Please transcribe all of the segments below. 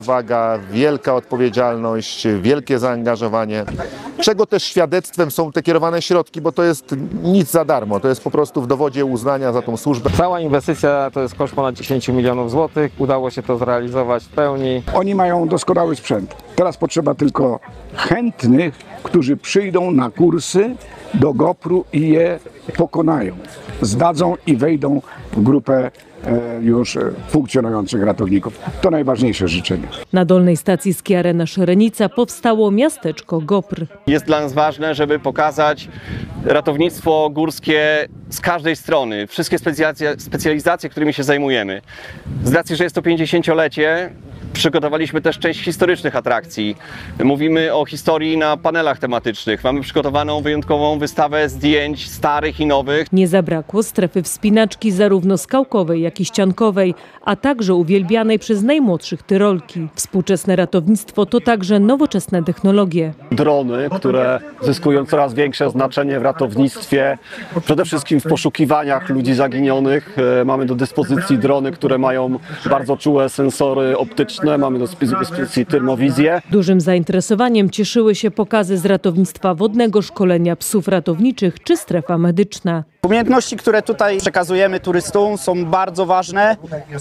Waga, wielka odpowiedzialność, wielkie zaangażowanie, czego też świadectwem są te kierowane środki, bo to jest nic za darmo, to jest po prostu w dowodzie uznania za tą służbę. Cała inwestycja to jest koszt ponad 10 milionów złotych, udało się to zrealizować w pełni. Oni mają doskonały sprzęt. Teraz potrzeba tylko chętnych, którzy przyjdą na kursy do GoPru i je pokonają, zdadzą i wejdą w grupę już funkcjonujących ratowników. To najważniejsze życzenie. Na dolnej stacji Ski Arena Szerenica powstało miasteczko GoPr. Jest dla nas ważne, żeby pokazać ratownictwo górskie z każdej strony, wszystkie specjalizacje, którymi się zajmujemy. Z racji, że jest to 50-lecie, przygotowaliśmy też część historycznych atrakcji. Mówimy o historii na panelach tematycznych. Mamy przygotowaną wyjątkową wystawę zdjęć starych i nowych. Nie zabrakło strefy wspinaczki zarówno skałkowej, jak i ściankowej, a także uwielbianej przez najmłodszych tyrolki. Współczesne ratownictwo to także nowoczesne technologie. Drony, które zyskują coraz większe znaczenie w ratownictwie, przede wszystkim w poszukiwaniach ludzi zaginionych. Mamy do dyspozycji drony, które mają bardzo czułe sensory optyczne. Mamy do dyspozycji termowizję. Dużym zainteresowaniem cieszyły się pokazy z ratownictwa wodnego, szkolenia psów ratowniczych czy strefa medyczna. Umiejętności, które tutaj przekazujemy turystom, są bardzo ważne.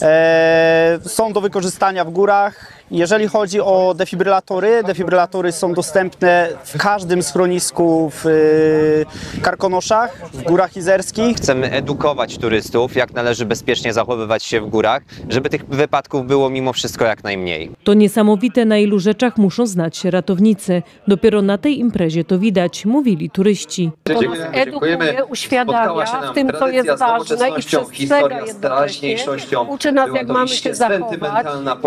Są do wykorzystania w górach. Jeżeli chodzi o defibrylatory są dostępne w każdym schronisku w Karkonoszach, w Górach Izerskich. Chcemy edukować turystów, jak należy bezpiecznie zachowywać się w górach, żeby tych wypadków było mimo wszystko jak najmniej. To niesamowite, na ilu rzeczach muszą znać się ratownicy. Dopiero na tej imprezie to widzi, mówili turyści. To nas edukuje, uświadamia w tym, co jest ważne i przestrzega jednocześnie. Uczy nas, jak mamy się zachować.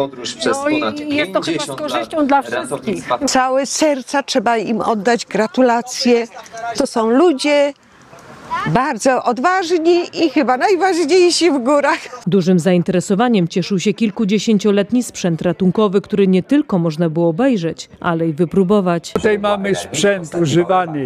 I jest to chyba z korzyścią dla wszystkich. Całe serca trzeba im oddać gratulacje. To są ludzie bardzo odważni i chyba najważniejsi w górach. Dużym zainteresowaniem cieszył się kilkudziesięcioletni sprzęt ratunkowy, który nie tylko można było obejrzeć, ale i wypróbować. Tutaj mamy sprzęt używany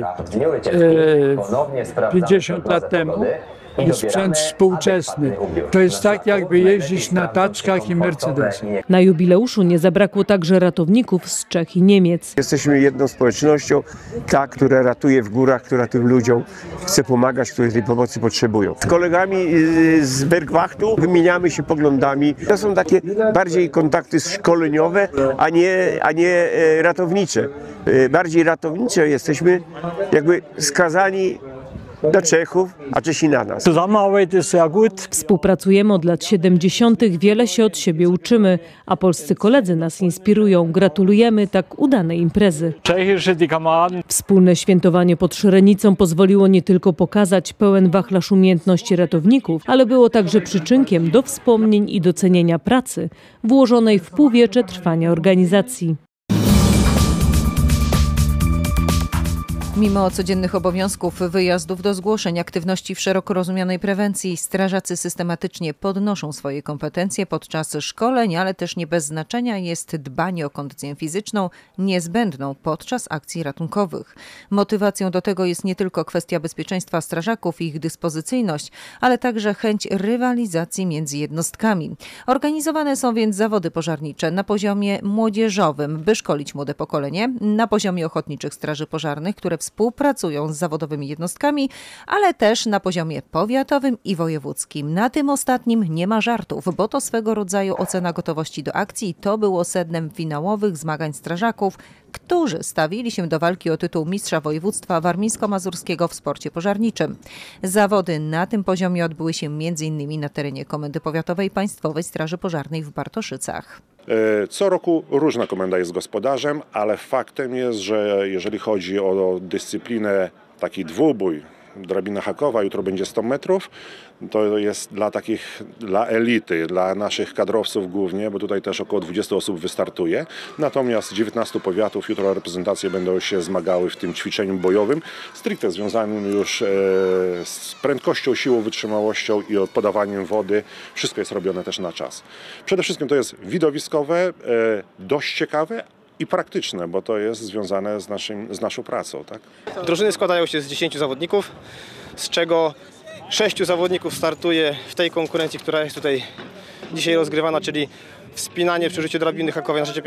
50 lat temu. I sprzęt współczesny. To jest tak, jakby jeździć na taczkach i Mercedesach. Na jubileuszu nie zabrakło także ratowników z Czech i Niemiec. Jesteśmy jedną społecznością, która ratuje w górach, która tym ludziom chce pomagać, którzy tej pomocy potrzebują. Z kolegami z Bergwachtu wymieniamy się poglądami. To są takie bardziej kontakty szkoleniowe, a nie ratownicze. Bardziej ratownicze jesteśmy jakby skazani do Czechów, a Czesi na nas. Współpracujemy od lat 70., wiele się od siebie uczymy, a polscy koledzy nas inspirują. Gratulujemy tak udanej imprezy. Wspólne świętowanie pod Szerenicą pozwoliło nie tylko pokazać pełen wachlarz umiejętności ratowników, ale było także przyczynkiem do wspomnień i docenienia pracy włożonej w półwiecze trwania organizacji. Mimo codziennych obowiązków, wyjazdów do zgłoszeń, aktywności w szeroko rozumianej prewencji, strażacy systematycznie podnoszą swoje kompetencje podczas szkoleń, ale też nie bez znaczenia jest dbanie o kondycję fizyczną niezbędną podczas akcji ratunkowych. Motywacją do tego jest nie tylko kwestia bezpieczeństwa strażaków i ich dyspozycyjność, ale także chęć rywalizacji między jednostkami. Organizowane są więc zawody pożarnicze na poziomie młodzieżowym, by szkolić młode pokolenie, na poziomie ochotniczych straży pożarnych, które współpracują z zawodowymi jednostkami, ale też na poziomie powiatowym i wojewódzkim. Na tym ostatnim nie ma żartów, bo to swego rodzaju ocena gotowości do akcji. To było sednem finałowych zmagań strażaków, którzy stawili się do walki o tytuł mistrza województwa warmińsko-mazurskiego w sporcie pożarniczym. Zawody na tym poziomie odbyły się m.in. na terenie Komendy Powiatowej Państwowej Straży Pożarnej w Bartoszycach. Co roku różna komenda jest gospodarzem, ale faktem jest, że jeżeli chodzi o dyscyplinę taki dwubój, drabina hakowa, jutro będzie 100 metrów, to jest dla elity, dla naszych kadrowców głównie, bo tutaj też około 20 osób wystartuje. Natomiast 19 powiatów jutro reprezentacje będą się zmagały w tym ćwiczeniu bojowym, stricte związanym już z prędkością, siłą, wytrzymałością i podawaniem wody. Wszystko jest robione też na czas. Przede wszystkim to jest widowiskowe, dość ciekawe i praktyczne, bo to jest związane z naszą pracą. Tak? Drużyny składają się z 10 zawodników, z czego 6 zawodników startuje w tej konkurencji, która jest tutaj dzisiaj rozgrywana, czyli wspinanie przy użyciu drabiny hakowej na szczycie